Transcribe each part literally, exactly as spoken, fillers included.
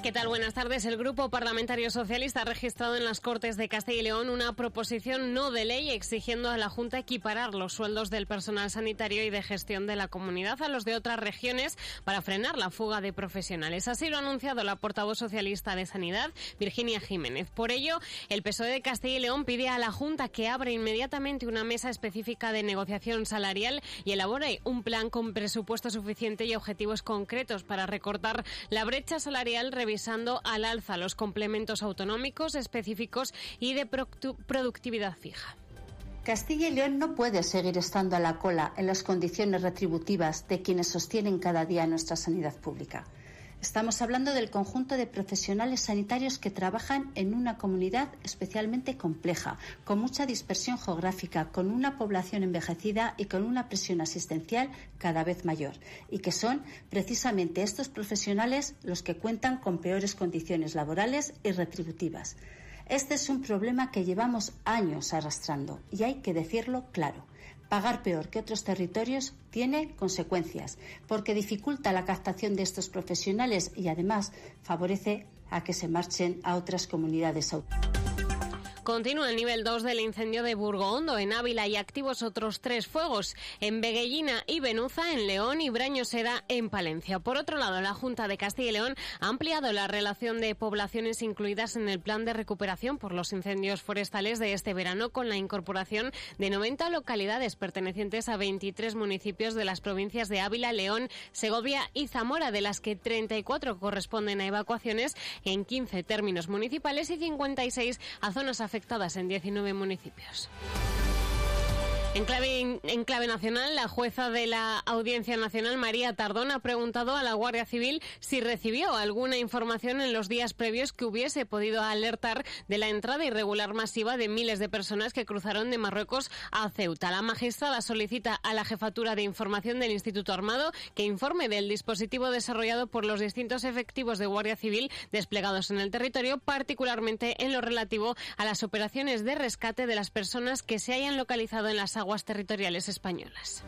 ¿Qué tal? Buenas tardes. El Grupo Parlamentario Socialista ha registrado en las Cortes de Castilla y León una proposición no de ley exigiendo a la Junta equiparar los sueldos del personal sanitario y de gestión de la comunidad a los de otras regiones para frenar la fuga de profesionales. Así lo ha anunciado la portavoz socialista de Sanidad, Virginia Jiménez. Por ello, el P S O E de Castilla y León pide a la Junta que abra inmediatamente una mesa específica de negociación salarial y elabore un plan con presupuesto suficiente y objetivos concretos para recortar la brecha salarial, revisando al alza los complementos autonómicos específicos y de productividad fija. Castilla y León no puede seguir estando a la cola en las condiciones retributivas de quienes sostienen cada día nuestra sanidad pública. Estamos hablando del conjunto de profesionales sanitarios que trabajan en una comunidad especialmente compleja, con mucha dispersión geográfica, con una población envejecida y con una presión asistencial cada vez mayor, y que son precisamente estos profesionales los que cuentan con peores condiciones laborales y retributivas. Este es un problema que llevamos años arrastrando y hay que decirlo claro. Pagar peor que otros territorios tiene consecuencias, porque dificulta la captación de estos profesionales y además favorece a que se marchen a otras comunidades autónomas. Continúa el nivel dos del incendio de Burgohondo, en Ávila, y activos otros tres fuegos, en Veguellina y Benuza, en León, y Brañosera, en Palencia. Por otro lado, la Junta de Castilla y León ha ampliado la relación de poblaciones incluidas en el plan de recuperación por los incendios forestales de este verano, con la incorporación de noventa localidades pertenecientes a veintitrés municipios de las provincias de Ávila, León, Segovia y Zamora, de las que treinta y cuatro corresponden a evacuaciones en quince términos municipales y cincuenta y seis a zonas afectadas en diecinueve municipios. En clave, en clave nacional, la jueza de la Audiencia Nacional, María Tardón, ha preguntado a la Guardia Civil si recibió alguna información en los días previos que hubiese podido alertar de la entrada irregular masiva de miles de personas que cruzaron de Marruecos a Ceuta. La magistrada solicita a la Jefatura de Información del Instituto Armado que informe del dispositivo desarrollado por los distintos efectivos de Guardia Civil desplegados en el territorio, particularmente en lo relativo a las operaciones de rescate de las personas que se hayan localizado en las aguas territoriales españolas.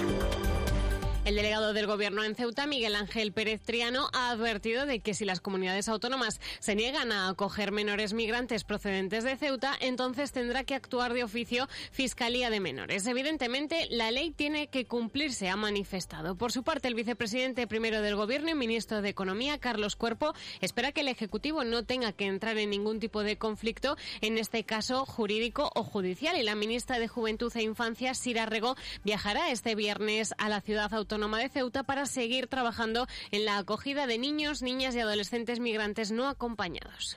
El delegado del Gobierno en Ceuta, Miguel Ángel Pérez Triano, ha advertido de que si las comunidades autónomas se niegan a acoger menores migrantes procedentes de Ceuta, entonces tendrá que actuar de oficio Fiscalía de Menores. Evidentemente, la ley tiene que cumplirse, ha manifestado. Por su parte, el vicepresidente primero del Gobierno y ministro de Economía, Carlos Cuerpo, espera que el Ejecutivo no tenga que entrar en ningún tipo de conflicto, en este caso jurídico o judicial. Y la ministra de Juventud e Infancia, Sira Rego, viajará este viernes a la ciudad autónoma de Ceuta para seguir trabajando en la acogida de niños, niñas y adolescentes migrantes no acompañados.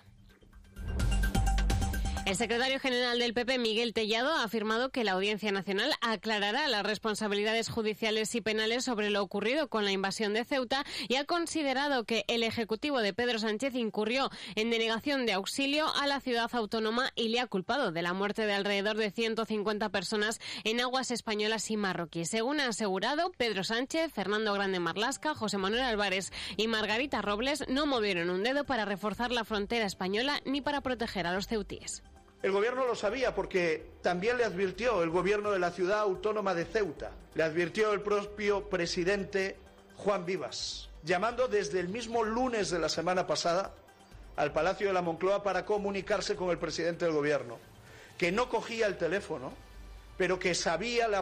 El secretario general del P P, Miguel Tellado, ha afirmado que la Audiencia Nacional aclarará las responsabilidades judiciales y penales sobre lo ocurrido con la invasión de Ceuta y ha considerado que el Ejecutivo de Pedro Sánchez incurrió en denegación de auxilio a la ciudad autónoma y le ha culpado de la muerte de alrededor de ciento cincuenta personas en aguas españolas y marroquíes. Según ha asegurado, Pedro Sánchez, Fernando Grande Marlaska, José Manuel Álvarez y Margarita Robles no movieron un dedo para reforzar la frontera española ni para proteger a los ceutíes. El Gobierno lo sabía porque también le advirtió el Gobierno de la ciudad autónoma de Ceuta, le advirtió el propio presidente Juan Vivas, llamando desde el mismo lunes de la semana pasada al Palacio de la Moncloa para comunicarse con el presidente del Gobierno, que no cogía el teléfono, pero que sabía la